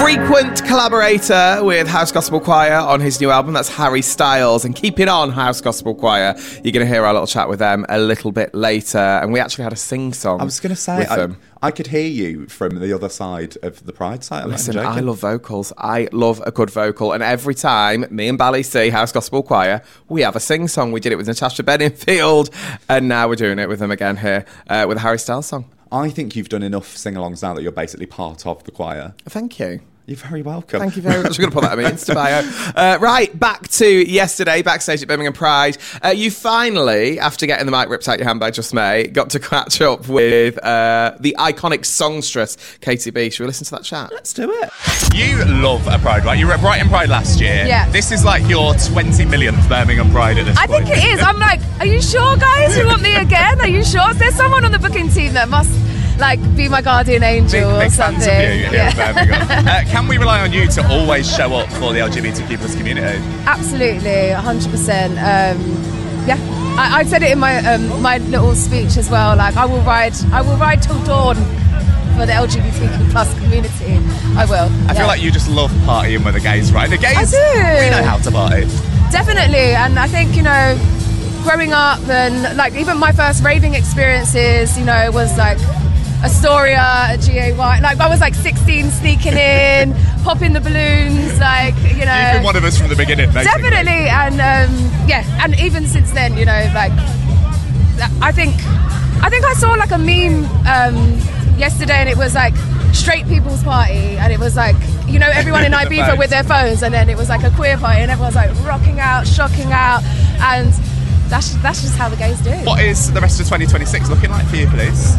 frequent collaborator with House Gospel Choir on his new album. That's Harry Styles. And keep it on, House Gospel Choir. You're going to hear our little chat with them a little bit later. And we actually had a sing-song. I was going to say, I could hear you from the other side of the Pride site. Listen, I love vocals. I love a good vocal. And every time me and Bally see House Gospel Choir, we have a sing-song. We did it with Natasha Bedingfield. And now we're doing it with them again here with a Harry Styles song. I think you've done enough sing-alongs now that you're basically part of the choir. Thank you. You're very welcome. Thank you very much. I'm going to put that in my Insta bio. Right, back to yesterday, backstage at Birmingham Pride. You finally, after getting the mic ripped out your hand by Just May, got to catch up with the iconic songstress, Katie B. Should we listen to that chat? Let's do it. You love a Pride, right? You were at Brighton Pride last year. Yeah. This is like your 20 millionth Birmingham Pride at this point. I think it is. I'm like, are you sure, guys? You want me again? Are you sure? There's someone on the booking team that must... be my guardian angel or big something. Fans of you here in Birmingham. Can we rely on you to always show up for the LGBTQ+ community? Absolutely, 100%. I said it in my my little speech as well. Like, I will ride till dawn for the LGBTQ+ community. I will. I feel like you just love partying with the gays, right? The gays, I do. We know how to party. Definitely, and I think, growing up and like even my first raving experiences, was like Astoria, a GAY. Like, I was like 16 sneaking in, popping the balloons, like, You've been one of us from the beginning, basically. Definitely, and and even since then, like, I think I saw like a meme yesterday, and it was like straight people's party, and it was like, everyone in Ibiza with their phones, and then it was like a queer party, and everyone's like rocking out, shocking out, and that's just how the gays do. What is the rest of 2026 looking like for you, please?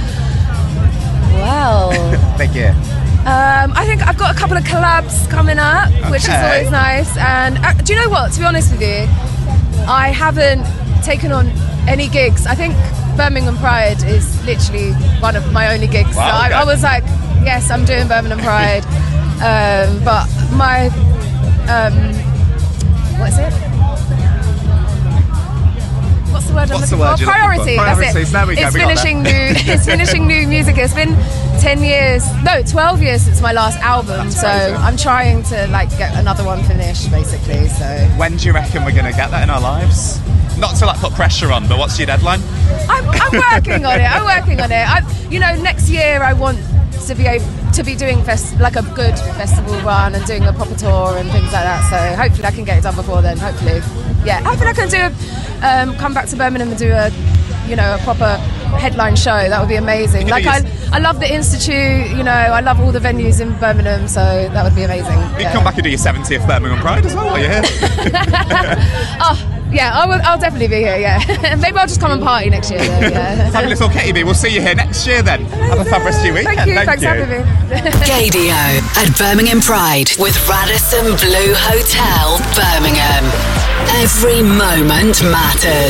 Well, big year. I think I've got a couple of collabs coming up, which is always nice. And do you know what? To be honest with you, I haven't taken on any gigs. I think Birmingham Pride is literally one of my only gigs. Wow, so okay. I was like, yes, I'm doing Birmingham Pride. But my, what is it? What's the word I'm looking for? Priority. That's it. There we go. It's finishing new music. It's been 12 years since my last album. That's so crazy. I'm trying to get another one finished, basically. So when do you reckon we're going to get that in our lives? Not to put pressure on, but what's your deadline? I'm working on it. Next year I want to be able to be doing a good festival run and doing a proper tour and things like that. So hopefully I can get it done before then. Hopefully I can do come back to Birmingham and do a proper headline show. That would be amazing. I love the Institute. I love all the venues in Birmingham. So that would be amazing. You can come back and do your 70th Birmingham Pride as well. Are you here? Yeah, I'll definitely be here, yeah. Maybe I'll just come and party next year, though, yeah. Fabulous. Well, Katie B, we'll see you here next year then. Have a fab rest of your weekend. Thank you. Thanks for having me. Gaydio at Birmingham Pride with Radisson Blue Hotel, Birmingham. Every moment matters.